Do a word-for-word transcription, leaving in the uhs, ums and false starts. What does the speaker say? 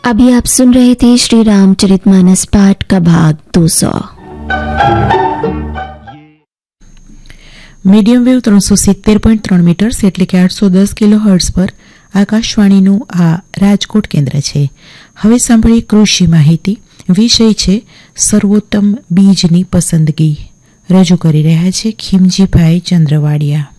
अभी आप सुन रहे थे श्री रामचरितमानस पाठ का भाग दो सौ। मीडियम वेव त्रणसो सित्तेर पॉइंट त्रण मीटर्स एटले के आठ सौ दस किलो हर्ट्ज पर आकाशवाणीનું આ રાજકોટ કેન્દ્ર છે। હવે સાંભળીએ કૃષિ માહિતી। વિષય છે સર્વોત્તમ બીજની પસંદગી। રજૂ કરી રહ્યા છે ખીમજીભાઈ ચંદ્રવાડિયા।